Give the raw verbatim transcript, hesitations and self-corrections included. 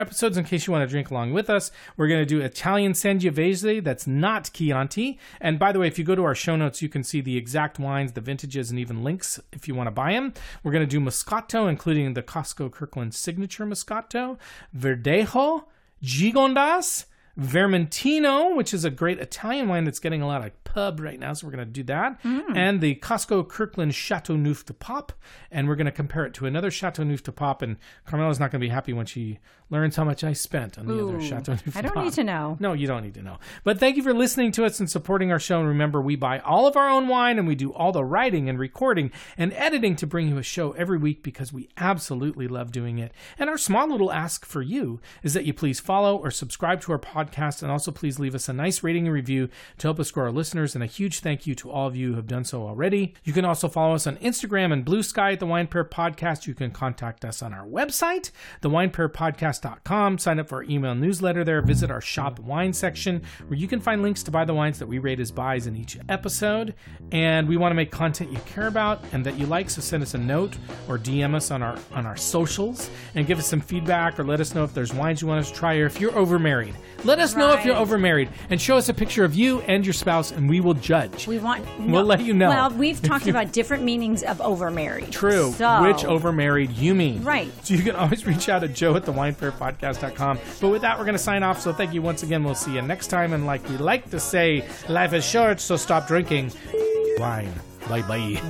episodes in case you want to drink along with us. We're going to do Italian Sangiovese that's not Chianti. And by the way, if you go to our show notes, you can see the exact wines, the vintages, and even links if you want to buy them. We're going to do Moscato, including the Costco Kirkland Signature Moscato, Verdejo, Gigondas, Vermentino, which is a great Italian wine that's getting a lot of pub right now, so we're going to do that. Mm. And the Costco Kirkland Chateau Neuf de Pop, and we're going to compare it to another Chateau Neuf de Pop, and Carmela's not going to be happy when she learns how much I spent on the Ooh, other Chateau Neuf de Pop. I don't need to know. No, you don't need to know. But thank you for listening to us and supporting our show, and remember, we buy all of our own wine, and we do all the writing and recording and editing to bring you a show every week because we absolutely love doing it. And our small little ask for you is that you please follow or subscribe to our podcast, and also please leave us a nice rating and review to help us grow our listeners, and a huge thank you to all of you who have done so already. You can also follow us on Instagram and Blue Sky at The Wine Pair Podcast. You can contact us on our website, the wine pair podcast dot com. Sign up for our email newsletter there. Visit our shop wine section where you can find links to buy the wines that we rate as buys in each episode. And we want to make content you care about and that you like, so send us a note or D M us on our on our socials and give us some feedback, or let us know if there's wines you want us to try, or if you're overmarried. Let us know if you're overmarried, and show us a picture of you and your spouse, and we will judge. We want. We'll no, let you know. Well, we've talked about different meanings of overmarried. True. So. Which overmarried you mean? Right. So you can always reach out at joe at the wine pair podcast dot com. But with that, we're going to sign off. So thank you once again. We'll see you next time. And like we like to say, life is short, so stop drinking wine. Bye bye.